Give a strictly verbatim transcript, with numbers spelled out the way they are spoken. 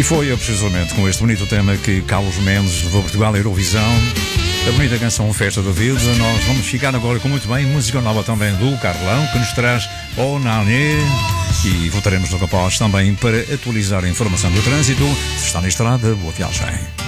E foi precisamente com este bonito tema que Carlos Mendes levou Portugal à Eurovisão. A bonita canção Festa da Vida. Nós vamos ficar agora com muito bem música nova também do Carlão, que nos traz O Nané. E voltaremos logo após também para atualizar a informação do trânsito. Se está na estrada, boa viagem.